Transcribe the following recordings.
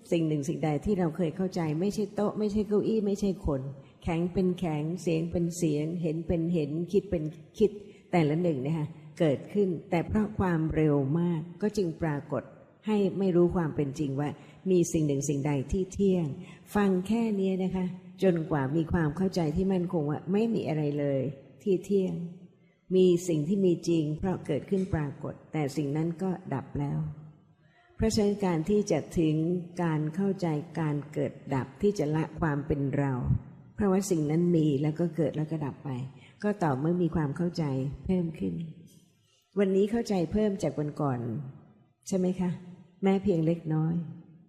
สิ่งหนึ่งสิ่งใดที่เราเคยเข้าใจไม่ใช่โต๊ะไม่ใช่เก้าอี้ไม่ใช่คนแข็งเป็นแข็งเสียงเป็นเสียงเห็นเป็นเห็นคิดเป็นคิดแต่ละหนึ่งนะคะเกิดขึ้นแต่เพราะความเร็วมากก็จึงปรากฏให้ไม่รู้ความเป็นจริงว่ามีสิ่งหนึ่งสิ่งใดที่เที่ยงฟังแค่นี้นะคะจนกว่ามีความเข้าใจที่มั่นคงว่าไม่มีอะไรเลยที่เที่ยงมีสิ่งที่มีจริงเพราะเกิดขึ้นปรากฏแต่สิ่งนั้นก็ดับแล้วเพราะฉะนั้นการที่จะถึงการเข้าใจการเกิดดับที่จะละความเป็นเราเพราะว่าสิ่งนั้นมีแล้วก็เกิดแล้วก็ดับไปก็ต่อเมื่อมีความเข้าใจเพิ่มขึ้นวันนี้เข้าใจเพิ่มจากวันก่อนใช่ไหมคะแม้เพียงเล็กน้อย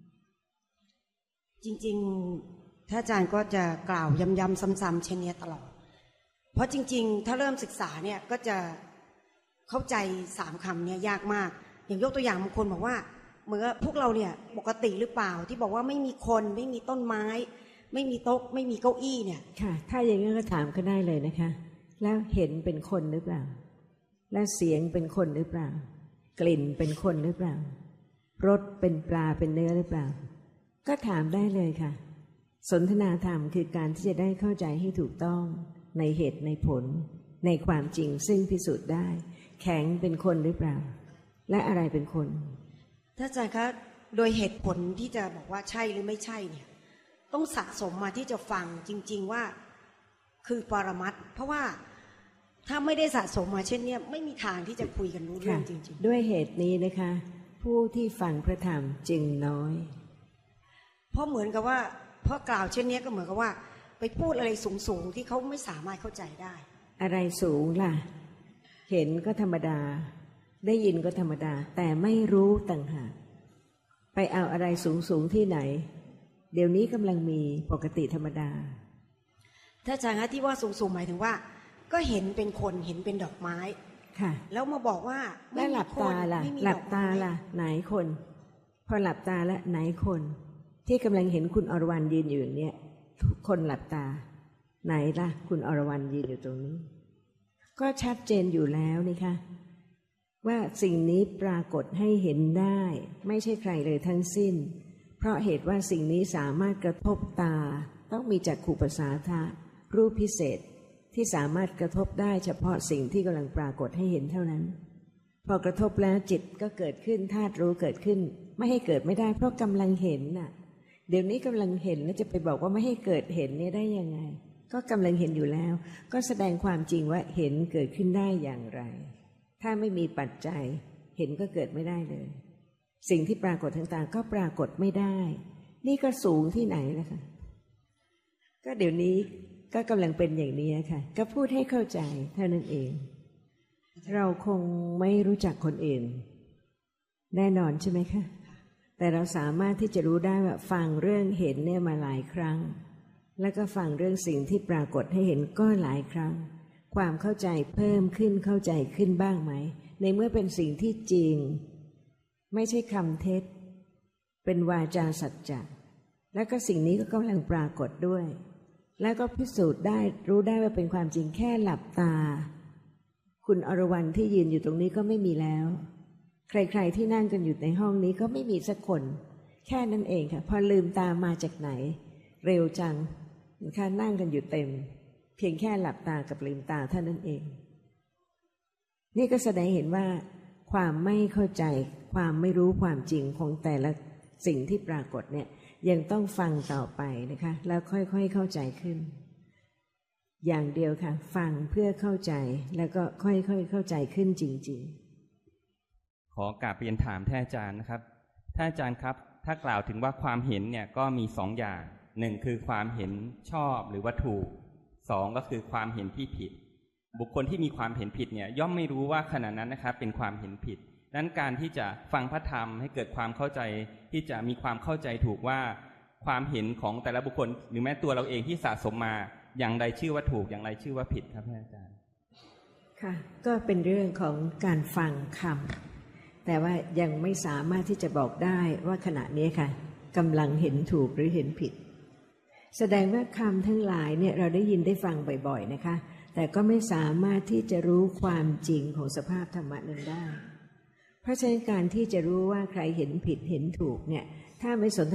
จริงๆถ้าอาจารย์ก็จะกล่าวย้ำๆซ้ำๆเช่นนี้ตลอดเพราะจริงๆถ้าเริ่มศึกษาเนี่ยก็จะเข้าใจ3คำเนี่ยยากมากอย่างยกตัวอย่างบางคนบอกว่าเหมือนพวกเราเนี่ยปกติหรือเปล่าที่บอกว่าไม่มีคนไม่มีต้นไม้ไม่มีโต๊ะไม่มีเก้าอี้เนี่ยค่ะถ้าอย่างนั้นก็ถามก็ได้เลยนะคะแล้วเห็นเป็นคนหรือเปล่าและเสียงเป็นคนหรือเปล่ากลิ่นเป็นคนหรือเปล่ารสเป็นปลาเป็นเนื้อหรือเปล่าก็ถามได้เลยค่ะสนทนาธรรมคือการที่จะได้เข้าใจให้ถูกต้องในเหตุในผลในความจริงซึ่งพิสูจน์ได้แข็งเป็นคนหรือเปล่าและอะไรเป็นคนถ้าอาจารย์คะโดยเหตุผลที่จะบอกว่าใช่หรือไม่ใช่เนี่ยต้องสะสมมาที่จะฟังจริงๆว่าคือปรมัตถ์เพราะว่าถ้าไม่ได้สะสมมาเช่นนี้ไม่มีทางที่จะคุยกันรู้เรื่องจริงๆด้วยเหตุนี้นะคะผู้ที่ฟังพระธรรมจึงน้อยเพราะเหมือนกับว่าเพราะกล่าวเช่นนี้ก็เหมือนกับว่าไปพูดอะไรสูงๆที่เขาไม่สามารถเข้าใจได้อะไรสูงล่ะเห็นก็ธรรมดาได้ยินก็ธรรมดาแต่ไม่รู้ต่างหากไปเอาอะไรสูงๆที่ไหนเดี๋ยวนี้กำลังมีปกติธรรมดาถ้าอาจารย์ที่ว่าสูงๆหมายถึงว่าก็เห็นเป็นคนเห็นเป็นดอกไม้ค่ะแล้วมาบอกว่าแล้วหลับตาล่ะหลับตาล่ะไหนคนพอหลับตาแล้วไหนคนที่กำลังเห็นคุณอรวรรณยืนอยู่เนี่ยทุกคนหลับตาไหนล่ะคุณอรวรรณยืนอยู่ตรงนี้ก็ชัดเจนอยู่แล้วนี่ค่ะว่าสิ่งนี้ปรากฏให้เห็นได้ไม่ใช่ใครเลยทั้งสิ้นเพราะเหตุว่าสิ่งนี้สามารถกระทบตาต้องมีจักขุประสาทะรูปพิเศษที่สามารถกระทบได้เฉพาะสิ่งที่กำลังปรากฏให้เห็นเท่านั้นพอกระทบแล้วจิตก็เกิดขึ้นธาตุรู้เกิดขึ้นไม่ให้เกิดไม่ได้เพราะกำลังเห็นน่ะเดี๋ยวนี้กำลังเห็นแล้วจะไปบอกว่าไม่ให้เกิดเห็นเนี่ยได้ยังไงก็กำลังเห็นอยู่แล้วก็แสดงความจริงว่าเห็นเกิดขึ้นได้อย่างไรถ้าไม่มีปัจจัยเห็นก็เกิดไม่ได้เลยสิ่งที่ปรากฏทางตาก็ปรากฏไม่ได้นี่ก็สูงที่ไหนล่ะคะก็เดี๋ยวนี้ก็กำลังเป็นอย่างนี้ค่ะก็พูดให้เข้าใจเท่านั้นเองเราคงไม่รู้จักคนอื่นแน่นอนใช่ไหมคะแต่เราสามารถที่จะรู้ได้ว่าฟังเรื่องเห็นเนี่ยมาหลายครั้งแล้วก็ฟังเรื่องสิ่งที่ปรากฏให้เห็นก็หลายครั้งความเข้าใจเพิ่มขึ้นเข้าใจขึ้นบ้างไหมในเมื่อเป็นสิ่งที่จริงไม่ใช่คำเท็จเป็นวาจาสัจจะแล้วก็สิ่งนี้ก็กำลังปรากฏด้วยแล้วก็พิสูจน์ได้รู้ได้ว่าเป็นความจริงแค่หลับตาคุณอรวรรณที่ยืนอยู่ตรงนี้ก็ไม่มีแล้วใครๆที่นั่งกันอยู่ในห้องนี้ก็ไม่มีสักคนแค่นั้นเองค่ะพอลืมตามาจากไหนเร็วจังค่ะนั่งกันอยู่เต็มเพียงแค่หลับตากับลืมตาเท่านั้นเองนี่ก็แสดงเห็นว่าความไม่เข้าใจความไม่รู้ความจริงของแต่ละสิ่งที่ปรากฏเนี่ยยังต้องฟังต่อไปนะคะแล้วค่อยๆเข้าใจขึ้นอย่างเดียวค่ะฟังเพื่อเข้าใจแล้วก็ค่อยๆเข้าใจขึ้นจริงๆขอกราบเรียนถามท่านอาจารย์นะครับท่านอาจารย์ครับถ้ากล่าวถึงว่าความเห็นเนี่ยก็มี2อย่าง1คือความเห็นชอบหรือว่าถูก2ก็คือความเห็นที่ผิดบุคคลที่มีความเห็นผิดเนี่ยย่อมไม่รู้ว่าขณะนั้นนะครับเป็นความเห็นผิดนั้นการที่จะฟังพระธรรมให้เกิดความเข้าใจที่จะมีความเข้าใจถูกว่าความเห็นของแต่ละบุคคลหรือแม้ตัวเราเองที่สะสมมาอย่างใดชื่อว่าถูกอย่างใดชื่อว่าผิดครับท่านอาจารย์ค่ะก็เป็นเรื่องของการฟังคำแต่ว่ายังไม่สามารถที่จะบอกได้ว่าขณะนี้ค่ะกำลังเห็นถูกหรือเห็นผิดแสดงว่าคำทั้งหลายเนี่ยเราได้ยินได้ฟังบ่อยๆนะคะแต่ก็ไม่สามารถที่จะรู้ความจริงของสภาพธรรมะนั้นได้เพราะฉะนั้นการที่จะรู้ว่าใครเห็นผิดเห็นถูกเนี่ยถ้าไม่สน